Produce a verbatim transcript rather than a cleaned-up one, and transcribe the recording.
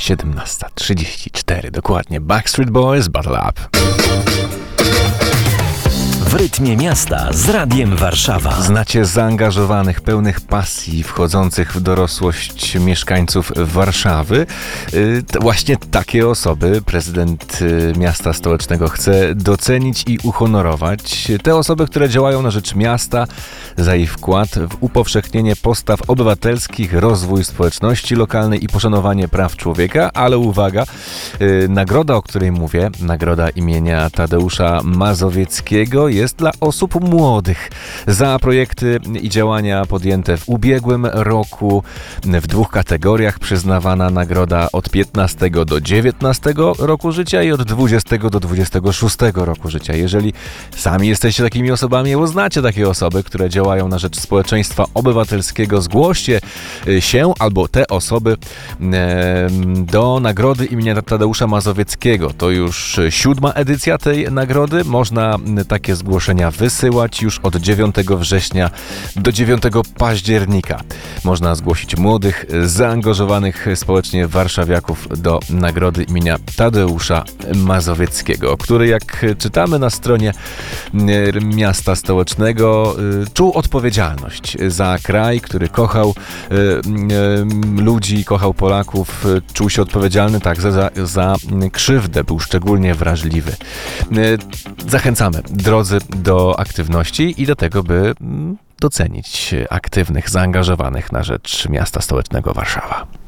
siedemnasta trzydzieści cztery. Dokładnie. Backstreet Boys, Bottle Up. W rytmie miasta z Radiem Warszawa. Znacie zaangażowanych, pełnych pasji, wchodzących w dorosłość mieszkańców Warszawy? Yy, właśnie takie osoby prezydent yy, miasta stołecznego chce docenić i uhonorować. Te osoby, które działają na rzecz miasta, za ich wkład w upowszechnienie postaw obywatelskich, rozwój społeczności lokalnej i poszanowanie praw człowieka, ale uwaga, yy, nagroda, o której mówię, nagroda imienia Tadeusza Mazowieckiego jest dla osób młodych za projekty i działania podjęte w ubiegłym roku. W dwóch kategoriach przyznawana nagroda od piętnastego do dziewiętnastego roku życia i od dwudziestego do dwudziestego szóstego roku życia. Jeżeli sami jesteście takimi osobami, albo znacie takie osoby, które działają na rzecz społeczeństwa obywatelskiego, zgłoście się albo te osoby do nagrody imienia Tadeusza Mazowieckiego. To już siódma edycja tej nagrody. Można takie zgłoszenia wysyłać już od dziewiątego września do dziewiątego października. Można zgłosić młodych, zaangażowanych społecznie warszawiaków do nagrody imienia Tadeusza Mazowieckiego, który, jak czytamy na stronie miasta stołecznego, czuł odpowiedzialność za kraj, który kochał ludzi, kochał Polaków, czuł się odpowiedzialny także za, za krzywdę, był szczególnie wrażliwy. Zachęcamy, drodzy, do aktywności i do tego, by docenić aktywnych, zaangażowanych na rzecz miasta stołecznego Warszawa.